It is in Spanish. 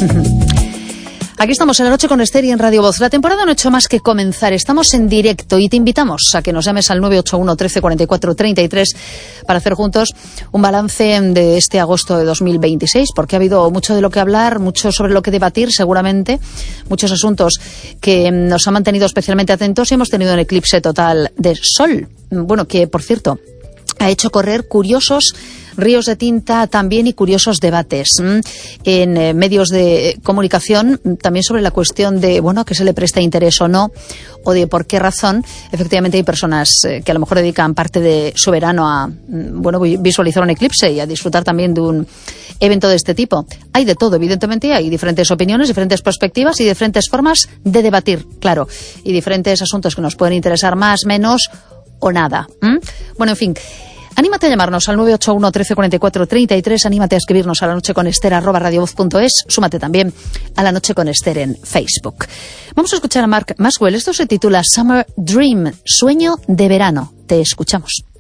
Aquí estamos en La Noche con Esther y en Radio Voz. La temporada no ha hecho más que comenzar. Estamos en directo y te invitamos a que nos llames al 981 13 44 33 para hacer juntos un balance de este agosto de 2026, porque ha habido mucho de lo que hablar, mucho sobre lo que debatir, seguramente, muchos asuntos que nos han mantenido especialmente atentos y hemos tenido un eclipse total de sol. Bueno, que, por cierto, ha hecho correr curiosos ríos de tinta también y curiosos debates en medios de comunicación, también sobre la cuestión de, bueno, que se le presta interés o no, o de por qué razón. Efectivamente hay personas que a lo mejor dedican parte de su verano a, bueno, visualizar un eclipse y a disfrutar también de un evento de este tipo. Hay de todo, evidentemente, hay diferentes opiniones, diferentes perspectivas y diferentes formas de debatir, claro, y diferentes asuntos que nos pueden interesar más, menos o nada. Bueno, en fin, anímate a llamarnos al 981 13 44 33, anímate a escribirnos a lanocheconester@radiovoz.es, súmate también a La Noche con Esther en Facebook. Vamos a escuchar a Mark Maxwell. Esto se titula Summer Dream, sueño de verano. Te escuchamos.